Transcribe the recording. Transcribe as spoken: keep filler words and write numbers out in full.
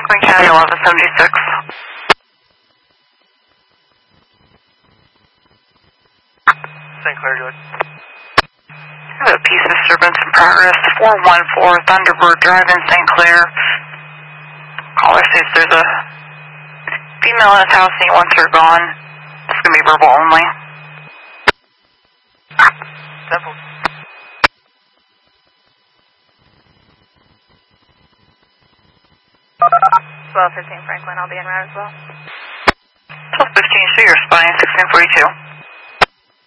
Franklin County eleven seventy-six. Saint Clair, good. I have a peace disturbance in progress. four one four Thunderbird Drive in Saint Clair. Caller says there's a female in his house and he wants her gone. It's going to be verbal only. Temple. twelve fifteen Franklin, I'll be en route as well. twelve fifteen, show your spine, sixteen forty-two.